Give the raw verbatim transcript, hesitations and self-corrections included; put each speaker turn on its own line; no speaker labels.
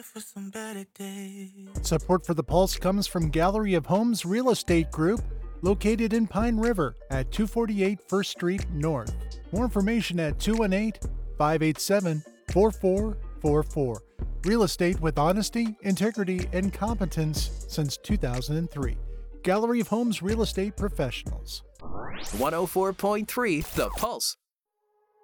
For some better days.
Support for the Pulse comes from Gallery of Homes Real Estate Group, located in Pine River at two forty-eight First Street North. More information at two one eight, five eight seven, four four four four. Real estate with honesty, integrity, and competence since two thousand three. Gallery of Homes Real Estate Professionals.
one oh four point three The Pulse.